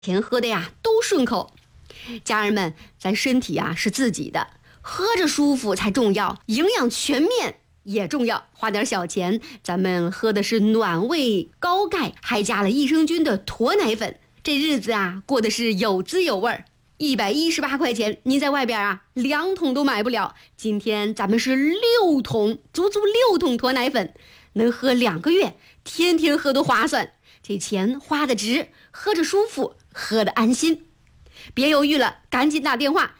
甜喝的呀都顺口。家人们，咱身体啊是自己的，喝着舒服才重要，营养全面也重要。花点小钱，咱们喝的是暖胃高钙，还加了益生菌的驼奶粉，这日子啊过的是有滋有味。118块钱，您在外边啊2桶都买不了。今天咱们是6桶，足足6桶驼奶粉，能喝2个月，天天喝都划算。这钱花的值，喝着舒服，喝的安心。别犹豫了，赶紧打电话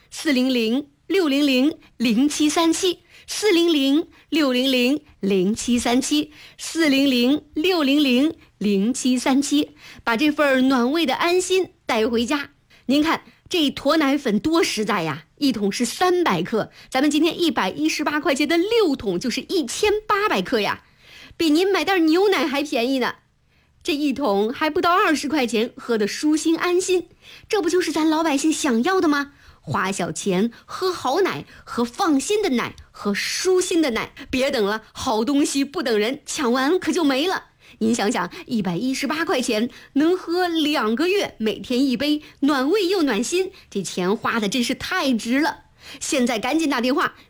400-600-0737，400-600-0737，400-600-0737，把这份暖胃的安心带回家。您看这驼奶粉多实在呀，一桶是300克，咱们今天118块钱的6桶就是1800克呀，比您买袋牛奶还便宜呢。这一桶还不到20块钱，喝得舒心安心，这不就是咱老百姓想要的吗？花小钱喝好奶，喝放心的奶，喝舒心的奶。别等了，好东西不等人，抢完可就没了。您想想，118块钱能喝2个月，每天一杯，暖胃又暖心，这钱花的真是太值了。现在赶紧打电话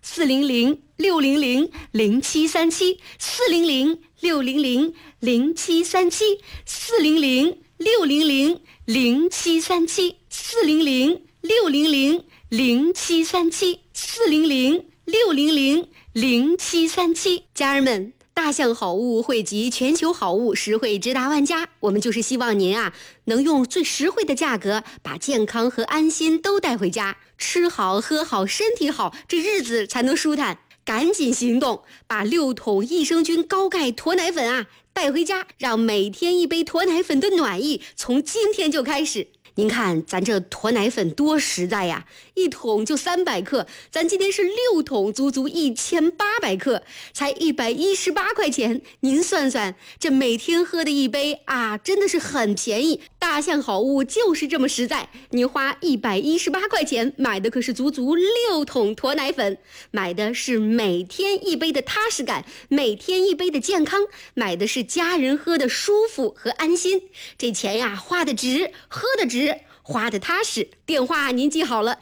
，400-600-0737，400-600-0737，400-600-0737，400-600-0737。家人们，大象好物汇集全球好物，实惠直达万家。我们就是希望您啊，能用最实惠的价格，把健康和安心都带回家。吃好喝好身体好，这日子才能舒坦。赶紧行动，把6桶益生菌高钙驼奶粉啊带回家，让每天一杯驼奶粉的暖意从今天就开始。您看咱这驼奶粉多实在呀，一桶就300克，咱今天是6桶，足足1800克，才118块钱。您算算，这每天喝的一杯啊，真的是很便宜。大象好物就是这么实在，您花118块钱买的可是足足6桶驼奶粉，买的是每天一杯的踏实感，每天一杯的健康，买的是家人喝的舒服和安心。这钱呀，花的值，喝的值，花的踏实。电话您记好了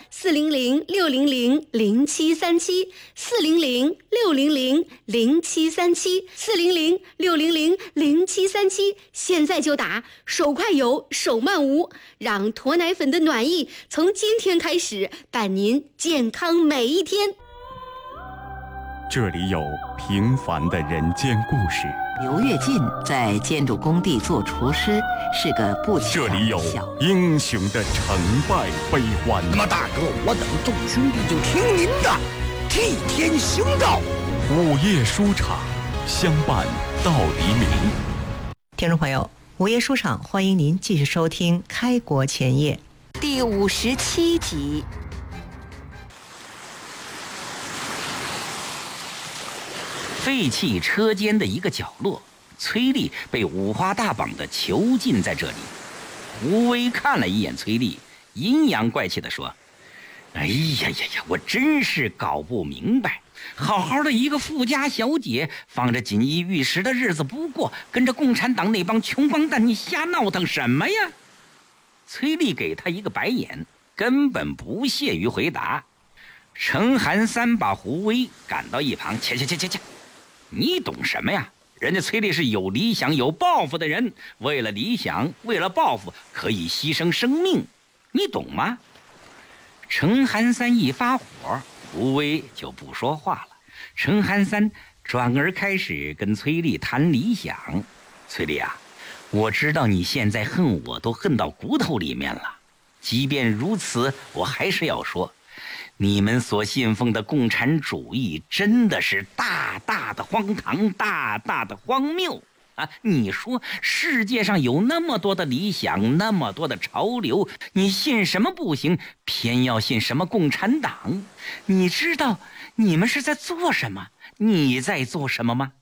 ，400-600-0737，400-600-0737，400-600-0737，现在就打，手快有，手慢无，让驼奶粉的暖意从今天开始伴您健康每一天。 这里有平凡的人间故事， 刘跃进在建筑工地做厨师，是个不这里有英雄的成败悲欢。 那么大哥，我等众兄弟就听您的，替天行道。 午夜书场，相伴到黎明。 听众朋友，午夜书场欢迎您继续收听《开国前夜》 第57集。 废弃车间的一个角落，崔丽被五花大绑地囚禁在这里。吴威看了一眼崔丽，阴阳怪气地说：“哎呀，我真是搞不明白，好好的一个富家小姐，放着锦衣玉食的日子不过，跟着共产党那帮穷光蛋，你瞎闹腾什么呀？”崔丽给他一个白眼，根本不屑于回答。程寒三把胡威赶到一旁：“切，你懂什么呀？人家崔丽是有理想有抱负的人，为了理想为了抱负可以牺牲生命，你懂吗？”程寒三一发火，吴威就不说话了。程寒三转而开始跟崔丽谈理想：“崔丽啊，我知道你现在恨我都恨到骨头里面了，即便如此，我还是要说，你们所信奉的共产主义真的是大大的荒唐，大大的荒谬啊！你说世界上有那么多的理想，那么多的潮流，你信什么不行，偏要信什么共产党？你知道你们是在做什么？你在做什么吗？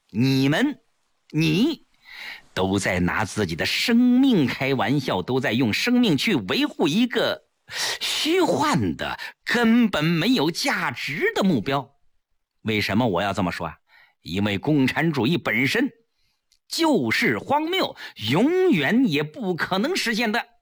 你都在拿自己的生命开玩笑，都在用生命去维护一个虚幻的根本没有价值的目标。为什么我要这么说啊？因为共产主义本身就是荒谬，永远也不可能实现的。